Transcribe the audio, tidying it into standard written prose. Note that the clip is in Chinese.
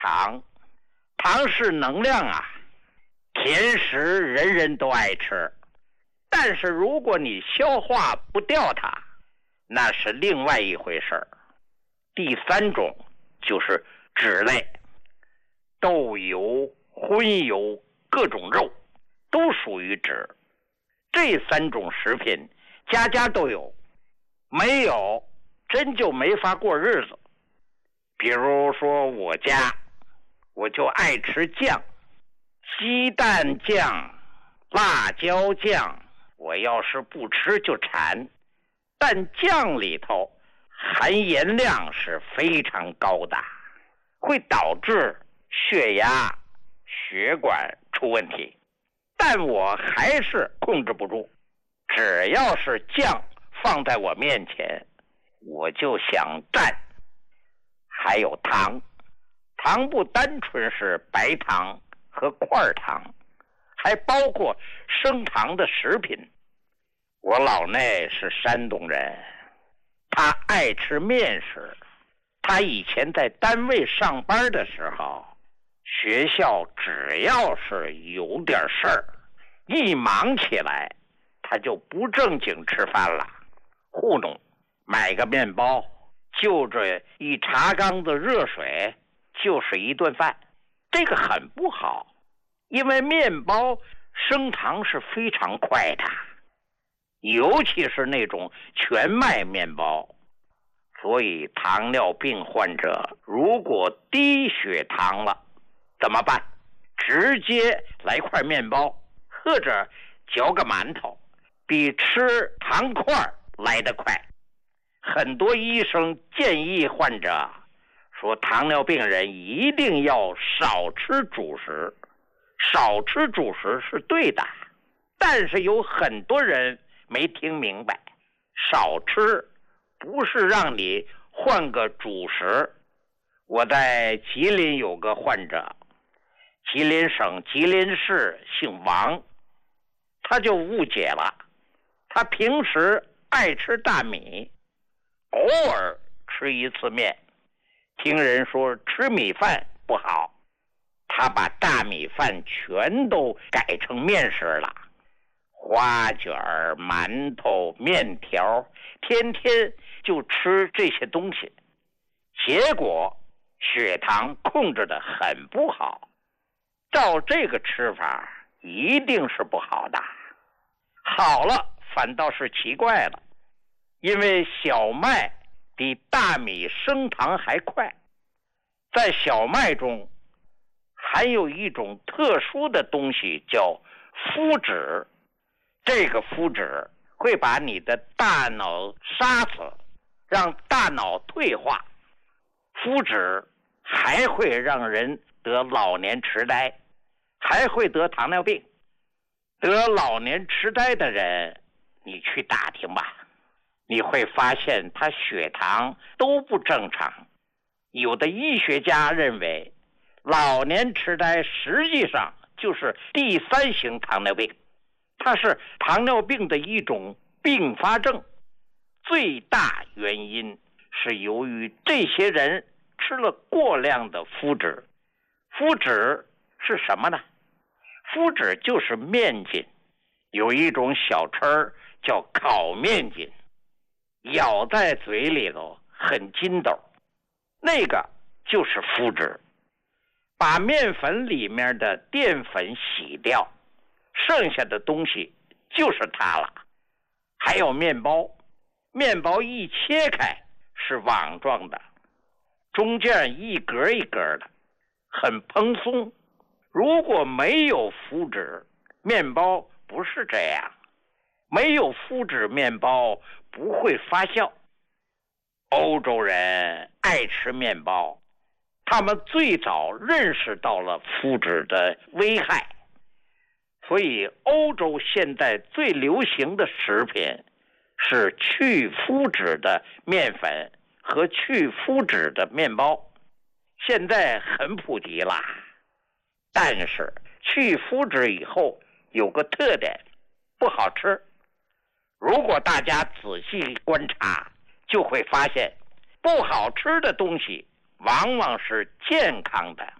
糖，糖是能量啊，甜食人人都爱吃，但是如果你消化不掉它，那是另外一回事儿。第三种就是脂类，豆油、荤油、各种肉都属于脂。这三种食品家家都有，没有真就没法过日子。比如说我家，我就爱吃酱，鸡蛋酱、辣椒酱，我要是不吃就馋。但酱里头含盐量是非常高的，会导致血压、血管出问题。但我还是控制不住，只要是酱放在我面前，我就想蘸。还有糖，糖不单纯是白糖和块糖，还包括升糖的食品。我老内是山东人，他爱吃面食。他以前在单位上班的时候，学校只要是有点事儿，一忙起来，他就不正经吃饭了，糊弄，买个面包，就这一茶缸子热水，就是一顿饭。这个很不好，因为面包升糖是非常快的，尤其是那种全麦面包。所以糖尿病患者如果低血糖了怎么办？直接来块面包或者嚼个馒头，比吃糖块来得快。很多医生建议患者说，糖尿病人一定要少吃主食。少吃主食是对的，但是有很多人没听明白，少吃不是让你换个主食。我在吉林有个患者，吉林省吉林市姓王，他就误解了。他平时爱吃大米，偶尔吃一次面，听人说吃米饭不好，他把大米饭全都改成面食了，花卷、馒头、面条，天天就吃这些东西，结果血糖控制得很不好。照这个吃法一定是不好的。好了反倒是奇怪了，因为小麦比大米升糖还快，在小麦中含有一种特殊的东西叫麸质，这个麸质会把你的大脑杀死，让大脑退化。麸质还会让人得老年痴呆，还会得糖尿病。得老年痴呆的人，你去打听吧，你会发现他血糖都不正常。有的医学家认为，老年痴呆实际上就是第三型糖尿病，它是糖尿病的一种并发症。最大原因是由于这些人吃了过量的麸质。麸质是什么呢？麸质就是面筋，有一种小吃叫烤面筋，咬在嘴里头很筋斗，那个就是麸质。把面粉里面的淀粉洗掉，剩下的东西就是它了。还有面包，面包一切开是网状的，中间一格一格的，很蓬松。如果没有麸质，面包不是这样。没有麸质面包不会发酵。欧洲人爱吃面包，他们最早认识到了麸质的危害，所以欧洲现在最流行的食品是去麸质的面粉和去麸质的面包，现在很普及啦。但是去麸质以后有个特点，不好吃。如果大家仔细观察，就会发现不好吃的东西往往是健康的。